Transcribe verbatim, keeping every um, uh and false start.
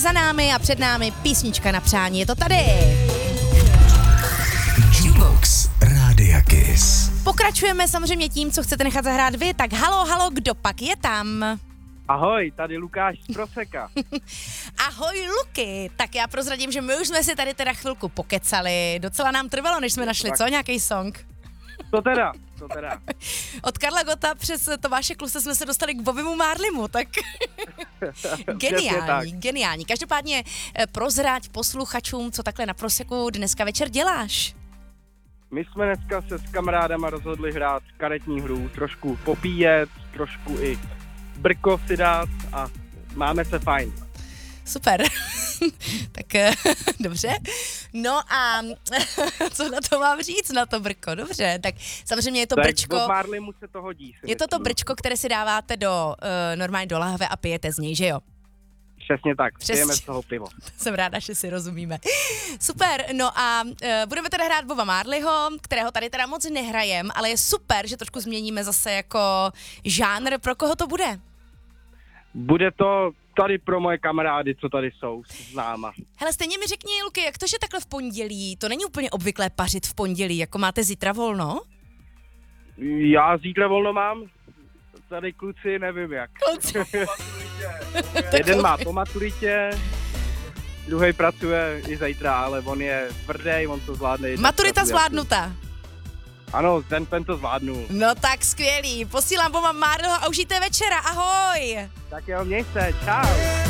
za námi a před námi písnička na přání. Je to tady. Jukebox Rádia Kiss. Pokračujeme samozřejmě tím, co chcete nechat zahrát vy. Tak halo, halo, kdo pak je tam? Ahoj, tady Lukáš z Proseka. Ahoj, Luky. Tak já prozradím, že my už jsme si tady teda chvilku pokecali. Docela nám trvalo, než jsme našli, Tak. co? Nějaký song? To teda, to teda. Od Karla Gotta přes Tomáše Kluse jsme se dostali k Bobimu Marlimu, tak geniální, geniální. Každopádně eh, prozrať posluchačům, co takhle na Proseku dneska večer děláš. My jsme dneska se s kamarádama rozhodli hrát karetní hru, trošku popíjet, trošku i brko si dát a máme se fajn. Super. Tak eh, dobře. No a co na to mám říct, na to brko? Dobře, tak samozřejmě je to Tak brčko. Bob Marley mu se to hodí. Je to to brčko, které si dáváte do uh, normálně do lahve a pijete z něj, že jo? Přesně tak, Přesně. pijeme z toho pivo. Jsem ráda, že si rozumíme. Super, no a uh, budeme teda hrát Boba Marleyho, kterého tady teda moc nehrajem, ale je super, že trošku změníme zase jako žánr. Pro koho to bude? Bude to tady pro moje kamarády, co tady jsou s náma. Hele, stejně mi řekni, Luky, jak to, že takhle v pondělí, to není úplně obvyklé pařit v pondělí, jako máte zítra volno? Já zítra volno mám, tady kluci nevím jak. Jeden má po maturitě, druhý pracuje i zítra, ale on je tvrdý, on to zvládne. Maturita zvládnuta. Ano, ten pen to zvládnu. No tak skvělý, posílám Boba Marleyho a užijte večera, ahoj! Tak jo, měj se, čau.